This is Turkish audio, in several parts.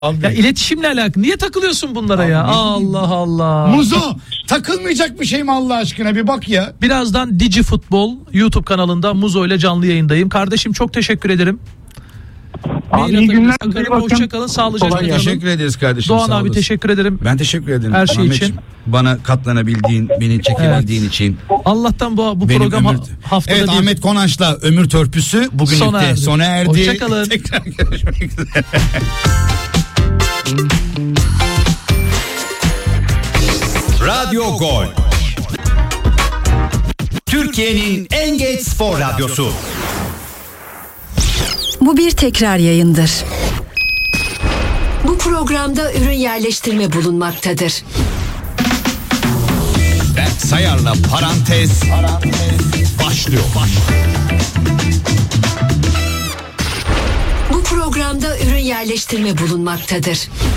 Ya iletişimle alakalı. Niye takılıyorsun bunlara ya? Allah Allah. Muzo, takılmayacak bir şey mi Allah aşkına, bir bak ya. Birazdan Digi Futbol YouTube kanalında Muzo ile canlı yayındayım. Kardeşim çok teşekkür ederim. Abi iyi günler. Hoşçakalın. Sağlıcakla kalın. Teşekkür ederiz kardeşim. Doğan abi teşekkür ederim. Ben teşekkür ederim. Her şey için. Bana katlanabildiğin, beni çekebildiğin için. Allah'tan bu program haftada evet, bir. Ahmet Konanç'la Ömür Törpüsü bugünlükte sona erdi. Hoşçakalın. Tekrar görüşmek üzere. Radyo Gol. Türkiye'nin en geç spor radyosu. Bu bir tekrar yayındır. Bu programda ürün yerleştirme bulunmaktadır. Berk Sayar'la Parantez başlıyor. Bu programda ürün yerleştirme bulunmaktadır.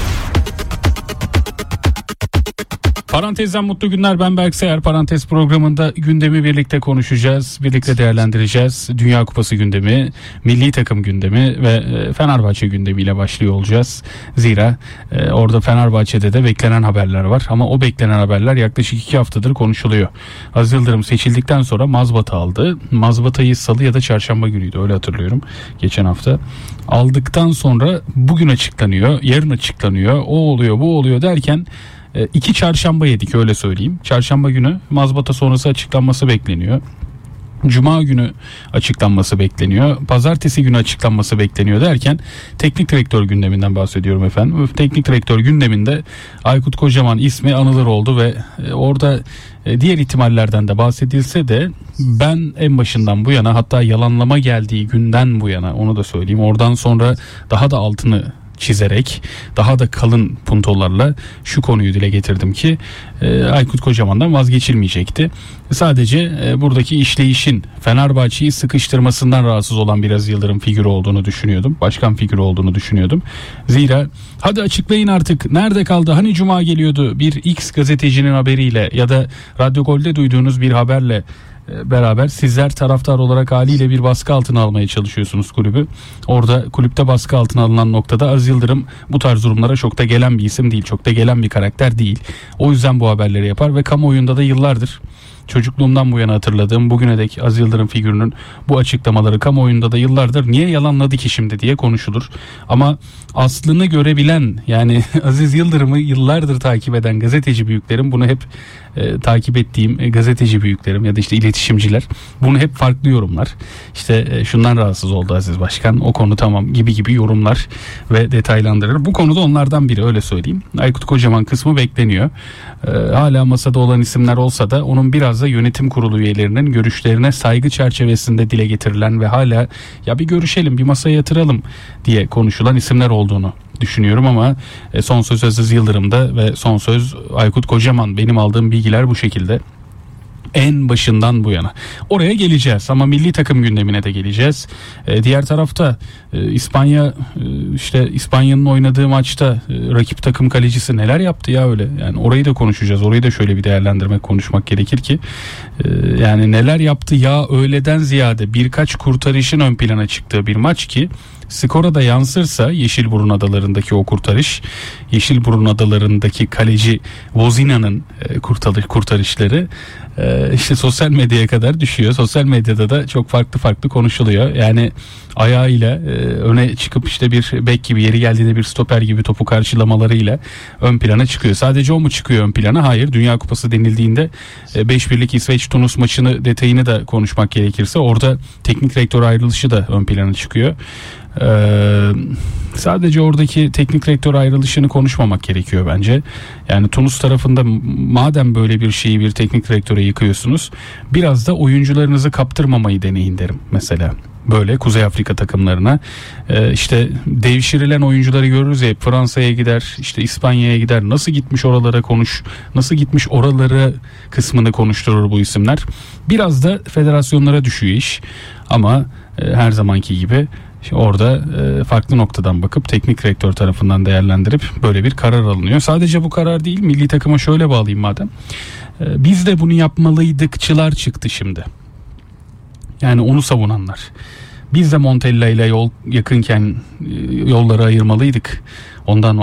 Parantezden mutlu günler, ben Berk Sayar. Parantez programında gündemi birlikte konuşacağız, birlikte değerlendireceğiz. Dünya Kupası gündemi, milli takım gündemi ve Fenerbahçe gündemiyle başlıyor olacağız. Zira orada Fenerbahçe'de de beklenen haberler var ama o beklenen haberler yaklaşık 2 haftadır konuşuluyor. Aziz Yıldırım seçildikten sonra mazbata aldı. Mazbatayı salı ya da çarşamba günüydü, öyle hatırlıyorum, geçen hafta. Aldıktan sonra bugün açıklanıyor, yarın açıklanıyor, o oluyor bu oluyor derken 2 çarşamba yedik, öyle söyleyeyim. Çarşamba günü mazbata sonrası açıklanması bekleniyor. Cuma günü açıklanması bekleniyor. Pazartesi günü açıklanması bekleniyor derken teknik direktör gündeminden bahsediyorum efendim. Teknik direktör gündeminde Aykut Kocaman ismi anılır oldu ve orada diğer ihtimallerden de bahsedilse de ben en başından bu yana, hatta yalanlama geldiği günden bu yana, onu da söyleyeyim, oradan sonra daha da altını çizerek, daha da kalın puntolarla şu konuyu dile getirdim ki Aykut Kocaman'dan vazgeçilmeyecekti. Sadece buradaki işleyişin Fenerbahçe'yi sıkıştırmasından rahatsız olan biraz Yıldırım figürü olduğunu düşünüyordum. Başkan figürü olduğunu düşünüyordum. Zira hadi açıklayın artık, nerede kaldı? Hani Cuma geliyordu, bir X gazetecinin haberiyle ya da Radyo Gol'de duyduğunuz bir haberle beraber sizler taraftar olarak haliyle bir baskı altına almaya çalışıyorsunuz kulübü. Orada kulüpte baskı altına alınan noktada Aziz Yıldırım bu tarz durumlara çok da gelen bir isim değil. Çok da gelen bir karakter değil. O yüzden bu haberleri yapar ve kamuoyunda da yıllardır, çocukluğumdan bu yana hatırladığım, bugüne dek Aziz Yıldırım figürünün bu açıklamaları kamuoyunda da yıllardır niye yalanladı ki şimdi diye konuşulur. Ama aslını görebilen, yani Aziz Yıldırım'ı yıllardır takip eden gazeteci büyüklerim, bunu hep takip ettiğim gazeteci büyüklerim ya da işte iletişimciler bunu hep farklı yorumlar. İşte şundan rahatsız oldu Aziz Başkan, o konu tamam gibi yorumlar ve detaylandırır. Bu konuda onlardan biri, öyle söyleyeyim. Aykut Kocaman kısmı bekleniyor. Hala masada olan isimler olsa da onun biraz da yönetim kurulu üyelerinin görüşlerine saygı çerçevesinde dile getirilen ve hala ya bir görüşelim, bir masaya yatıralım diye konuşulan isimler olduğunu düşünüyorum ama son söz Aziz Yıldırım'da ve son söz Aykut Kocaman. Benim aldığım bilgiler bu şekilde. En başından bu yana. Oraya geleceğiz ama milli takım gündemine de geleceğiz. Diğer tarafta İspanya, işte İspanya'nın oynadığı maçta rakip takım kalecisi neler yaptı ya öyle. Yani orayı da konuşacağız. Orayı da şöyle bir değerlendirmek, konuşmak gerekir ki yani neler yaptı ya öyleden ziyade birkaç kurtarışın ön plana çıktığı bir maç ki skora da yansırsa Yeşilburun Adaları'ndaki o kurtarış, Yeşilburun Adaları'ndaki kaleci Vozina'nın kurtarışları işte sosyal medyaya kadar düşüyor. Sosyal medyada da çok farklı konuşuluyor. Yani ayağıyla öne çıkıp işte bir bek gibi, yeri geldiğinde bir stoper gibi topu karşılamalarıyla ön plana çıkıyor. Sadece o mu çıkıyor ön plana? Hayır. Dünya Kupası denildiğinde 5-1'lik İsveç-Tunus maçını, detayını da konuşmak gerekirse orada teknik direktör ayrılışı da ön plana çıkıyor. Sadece oradaki teknik direktör ayrılışını konuşmamak gerekiyor bence. Yani Tunus tarafında madem böyle bir şeyi bir teknik direktöre yıkıyorsunuz, biraz da oyuncularınızı kaptırmamayı deneyin derim mesela. Böyle Kuzey Afrika takımlarına işte devşirilen oyuncuları görürüz ya, Fransa'ya gider, işte İspanya'ya gider, nasıl gitmiş oralara nasıl gitmiş oralara kısmını konuşturur bu isimler. Biraz da federasyonlara düşüyor iş ama her zamanki gibi orada farklı noktadan bakıp teknik direktör tarafından değerlendirip böyle bir karar alınıyor. Sadece bu karar değil, milli takıma şöyle bağlayayım madem. Biz de bunu yapmalıydıkçılar çıktı şimdi. Yani onu savunanlar. Biz de Montella ile yol yakınken yolları ayırmalıydık. Ondan